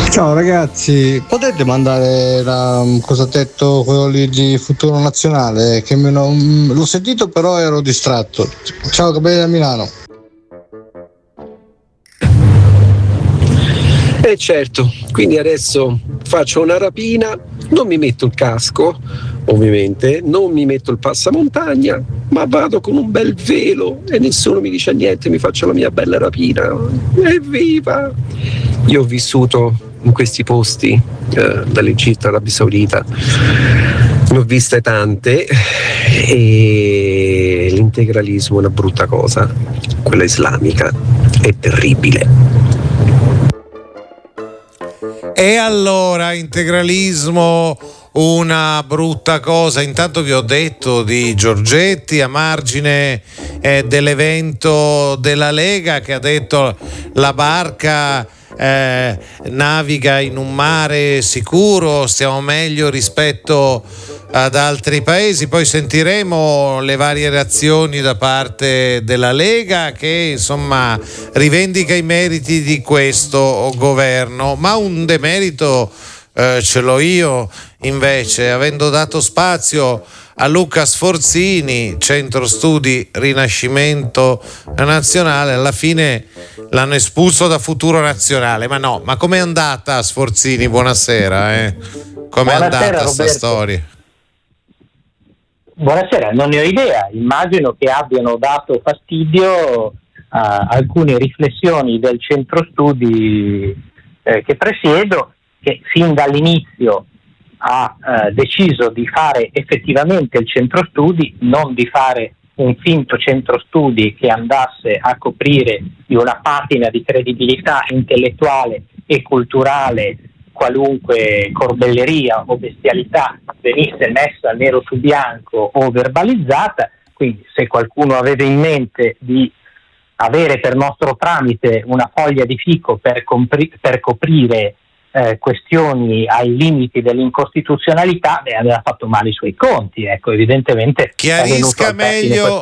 Ciao ragazzi, potete mandare cosa ha detto quello lì di Futuro Nazionale? Che l'ho sentito però ero distratto. Ciao Gabriele da Milano. Certo, quindi adesso faccio una rapina, non mi metto il casco, ovviamente, non mi metto il passamontagna, ma vado con un bel velo e nessuno mi dice niente, mi faccio la mia bella rapina. Evviva! Io ho vissuto in questi posti, dall'Egitto all'Arabia Saudita, ne ho viste tante e l'integralismo è una brutta cosa, quella islamica è terribile. E allora, integralismo, una brutta cosa. Intanto vi ho detto di Giorgetti a margine dell'evento della Lega, che ha detto la barca naviga in un mare sicuro, stiamo meglio rispetto ad altri paesi. Poi sentiremo le varie reazioni da parte della Lega, che insomma rivendica i meriti di questo governo, ma un demerito ce l'ho io invece, avendo dato spazio a Luca Sforzini, Centro Studi Rinascimento Nazionale. Alla fine l'hanno espulso da Futuro Nazionale. Ma no, ma com'è andata, Sforzini? Buonasera, com'è andata sta storia? Buonasera, non ne ho idea, immagino che abbiano dato fastidio a alcune riflessioni del Centro Studi che presiedo, che fin dall'inizio ha deciso di fare effettivamente il Centro Studi, non di fare un finto Centro Studi che andasse a coprire di una patina di credibilità intellettuale e culturale qualunque corbelleria o bestialità venisse messa nero su bianco o verbalizzata. Quindi se qualcuno aveva in mente di avere per nostro tramite una foglia di fico per coprire questioni ai limiti dell'incostituzionalità, aveva fatto male i suoi conti. Ecco, evidentemente chiarisca meglio,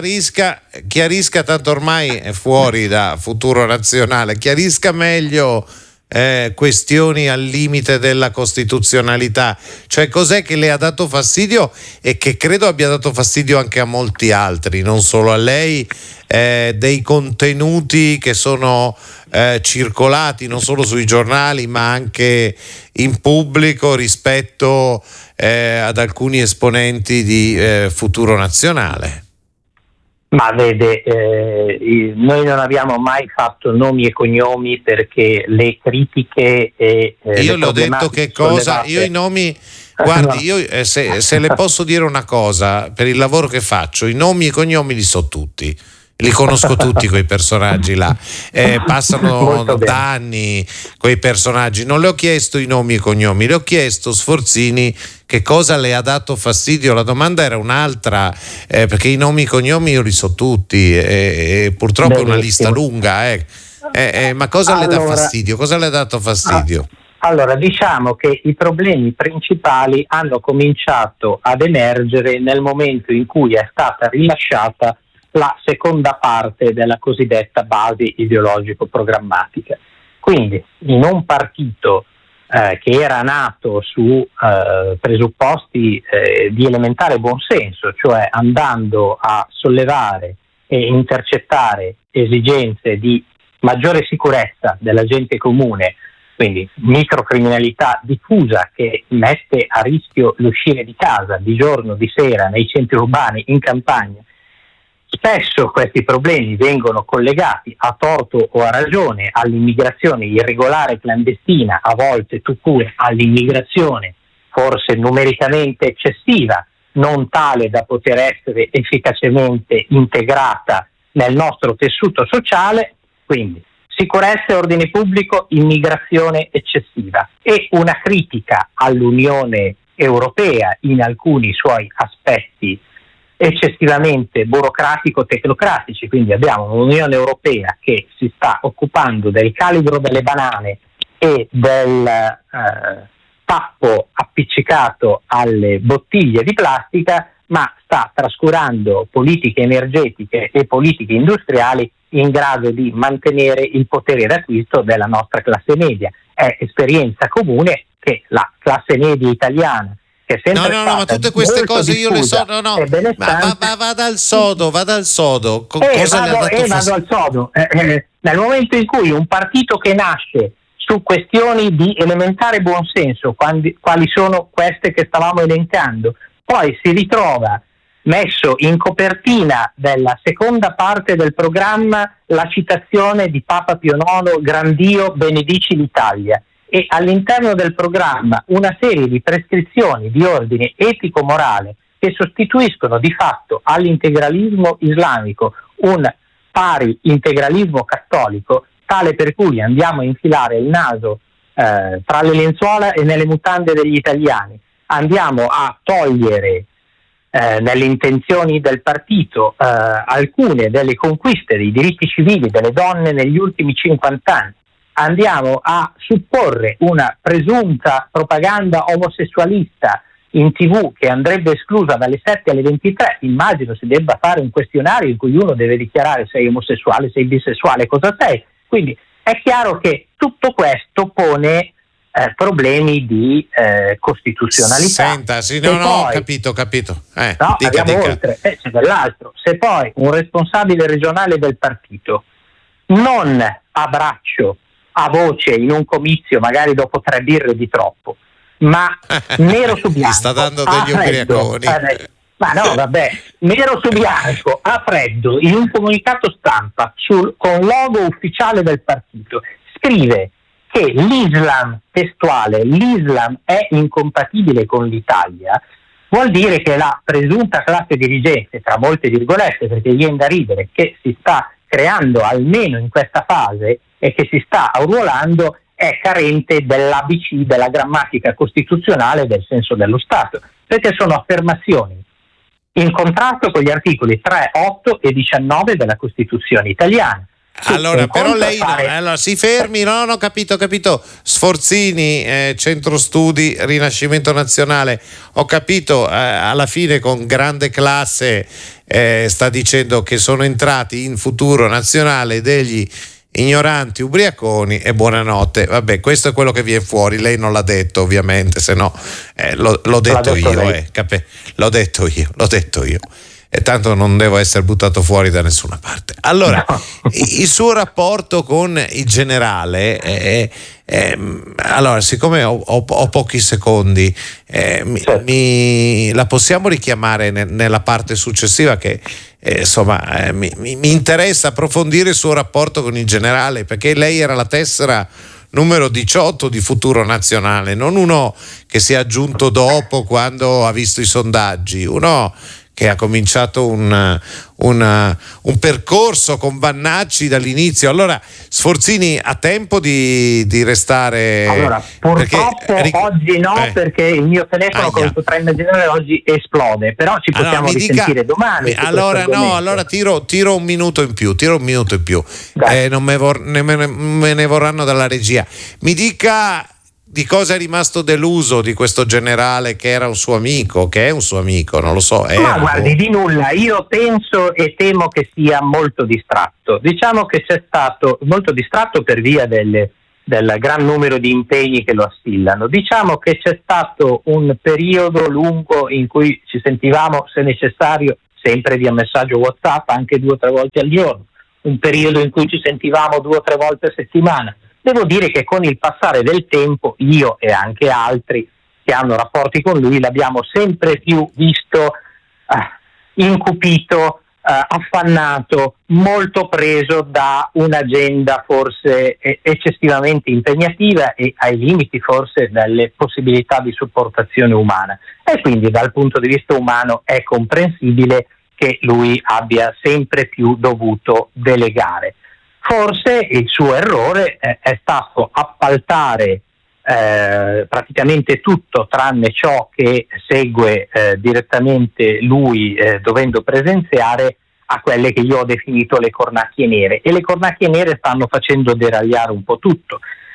chiarisca, tanto ormai è fuori da Futuro Nazionale, chiarisca meglio questioni al limite della costituzionalità, cioè cos'è che le ha dato fastidio e che credo abbia dato fastidio anche a molti altri, non solo a lei, dei contenuti che sono circolati non solo sui giornali ma anche in pubblico rispetto ad alcuni esponenti di Futuro Nazionale. Ma vede, noi non abbiamo mai fatto nomi e cognomi, perché le critiche e io le ho detto che cosa, io i nomi, guardi, io se le posso dire una cosa, per il lavoro che faccio, i nomi e i cognomi li so tutti. Li conosco tutti quei personaggi là, passano da anni quei personaggi. Non le ho chiesto i nomi e cognomi, le ho chiesto, Sforzini, che cosa le ha dato fastidio. La domanda era un'altra, perché i nomi e i cognomi io li so tutti, e purtroppo è una lista lunga. Ma cosa le dà fastidio? Cosa le ha dato fastidio? Allora, diciamo che i problemi principali hanno cominciato ad emergere nel momento in cui è stata rilasciata la seconda parte della cosiddetta base ideologico-programmatica. Quindi in un partito che era nato su presupposti di elementare buonsenso, cioè andando a sollevare e intercettare esigenze di maggiore sicurezza della gente comune, quindi microcriminalità diffusa che mette a rischio l'uscire di casa di giorno, di sera, nei centri urbani, in campagna. Spesso questi problemi vengono collegati, a torto o a ragione, all'immigrazione irregolare clandestina, a volte tout court all'immigrazione forse numericamente eccessiva, non tale da poter essere efficacemente integrata nel nostro tessuto sociale. Quindi sicurezza e ordine pubblico, immigrazione eccessiva, e una critica all'Unione Europea in alcuni suoi aspetti eccessivamente burocratico-tecnocratici. Quindi abbiamo un'Unione Europea che si sta occupando del calibro delle banane e del tappo appiccicato alle bottiglie di plastica, ma sta trascurando politiche energetiche e politiche industriali in grado di mantenere il potere d'acquisto della nostra classe media. È esperienza comune che la classe media italiana, che è sempre ma tutte queste cose io le so, ma vada al sodo. Vado al sodo. Nel momento in cui un partito che nasce su questioni di elementare buonsenso, quali sono queste che stavamo elencando, poi si ritrova messo in copertina della seconda parte del programma la citazione di Papa Pio IX, Gran Dio benedici l'Italia, e all'interno del programma una serie di prescrizioni di ordine etico-morale che sostituiscono di fatto all'integralismo islamico un pari integralismo cattolico, tale per cui andiamo a infilare il naso tra le lenzuola e nelle mutande degli italiani, andiamo a togliere nelle intenzioni del partito alcune delle conquiste dei diritti civili delle donne negli ultimi 50 anni, andiamo a supporre una presunta propaganda omosessualista in TV che andrebbe esclusa dalle 7 alle 23, immagino si debba fare un questionario in cui uno deve dichiarare sei omosessuale, sei bisessuale, cosa sei. Quindi è chiaro che tutto questo pone problemi di costituzionalità. Senta, sì, ho capito. Andiamo oltre, c'è dell'altro. Se poi un responsabile regionale del partito non a braccio, a voce in un comizio, magari dopo 3 birre di troppo, ma nero su bianco, sta dando degli ubriaconi. Nero su bianco, a freddo, in un comunicato stampa con logo ufficiale del partito, scrive che l'Islam è incompatibile con l'Italia, vuol dire che la presunta classe dirigente, tra molte virgolette, perché viene da ridere, che si sta creando almeno in questa fase e che si sta arruolando, è carente dell'ABC, della grammatica costituzionale del senso dello Stato, perché sono affermazioni in contrasto con gli articoli 3, 8 e 19 della Costituzione italiana. Allora, però lei si fermi, no, capito. Sforzini, Centro Studi Rinascimento Nazionale, ho capito, alla fine con grande classe sta dicendo che sono entrati in Futuro Nazionale degli ignoranti ubriaconi e buonanotte. Vabbè, questo è quello che viene fuori, lei non l'ha detto ovviamente, se no l'ho detto io. E tanto non devo essere buttato fuori da nessuna parte. Allora, il suo rapporto con il generale, allora, siccome ho pochi secondi, la possiamo richiamare nella parte successiva che mi interessa approfondire il suo rapporto con il generale, perché lei era la tessera numero 18 di Futuro Nazionale, non uno che si è aggiunto dopo quando ha visto i sondaggi, uno che ha cominciato un percorso con Vannacci dall'inizio. Allora, Sforzini ha tempo di restare? Allora, purtroppo oggi no, perché il mio telefono, come potrai immaginare, oggi esplode, però ci possiamo risentire domani. Allora tiro un minuto in più, non me ne vorranno dalla regia. Mi dica di cosa è rimasto deluso di questo generale che era un suo amico, che è un suo amico, non lo so. Guardi, di nulla, io penso e temo che sia molto distratto. Diciamo che c'è stato molto distratto per via del gran numero di impegni che lo assillano. Diciamo che c'è stato un periodo lungo in cui ci sentivamo, se necessario, sempre via messaggio WhatsApp, anche 2 o 3 volte al giorno, un periodo in cui ci sentivamo 2 o 3 volte a settimana. Devo dire che con il passare del tempo, io e anche altri che hanno rapporti con lui, l'abbiamo sempre più visto incupito, affannato, molto preso da un'agenda forse eccessivamente impegnativa e ai limiti forse delle possibilità di supportazione umana. E quindi dal punto di vista umano è comprensibile che lui abbia sempre più dovuto delegare. Forse il suo errore è stato appaltare praticamente tutto tranne ciò che segue direttamente lui dovendo presenziare a quelle che io ho definito le cornacchie nere, e le cornacchie nere stanno facendo deragliare un po' tutto.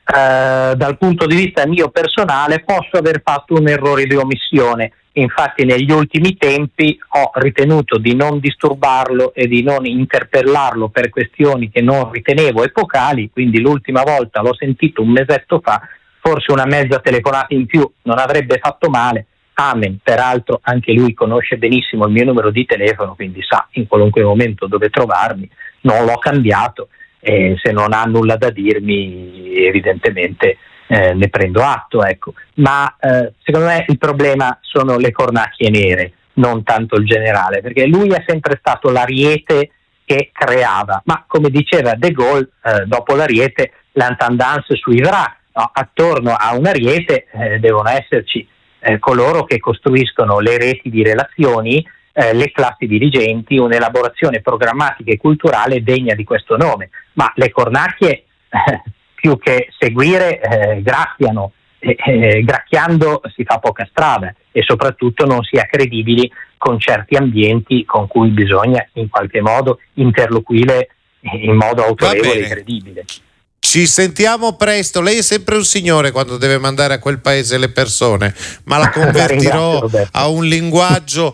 dal punto di vista mio personale posso aver fatto un errore di omissione. Infatti negli ultimi tempi ho ritenuto di non disturbarlo e di non interpellarlo per questioni che non ritenevo epocali, quindi l'ultima volta l'ho sentito un mesetto fa, forse una mezza telefonata in più non avrebbe fatto male. Amen. Peraltro anche lui conosce benissimo il mio numero di telefono, quindi sa in qualunque momento dove trovarmi, non l'ho cambiato e se non ha nulla da dirmi evidentemente ne prendo atto, ecco. Ma secondo me il problema sono le cornacchie nere, non tanto il generale, perché lui è sempre stato l'ariete che creava, ma come diceva De Gaulle, dopo l'ariete l'intendance suivrà, no? Attorno a un ariete devono esserci coloro che costruiscono le reti di relazioni, le classi dirigenti, un'elaborazione programmatica e culturale degna di questo nome, ma le cornacchie più che seguire graffiano, gracchiando si fa poca strada e soprattutto non si è credibili con certi ambienti con cui bisogna in qualche modo interloquire in modo autorevole e credibile. Ci sentiamo presto. Lei è sempre un signore quando deve mandare a quel paese le persone, ma la convertirò a un linguaggio,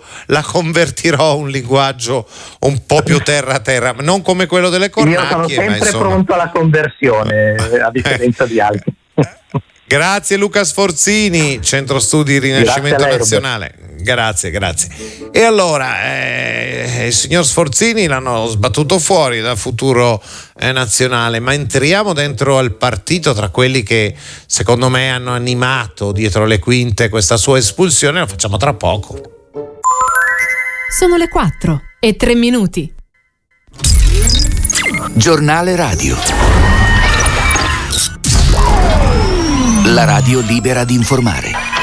un po' più terra a terra, non come quello delle cornacchie. Io sono sempre pronto alla conversione, a differenza di altri. Grazie Luca Sforzini, Centro Studi Rinascimento Nazionale. Grazie. E allora, il signor Sforzini l'hanno sbattuto fuori dal Futuro Nazionale, ma entriamo dentro al partito tra quelli che secondo me hanno animato dietro le quinte questa sua espulsione. Lo facciamo tra poco. Sono le 4:03. Giornale radio. La radio libera di informare.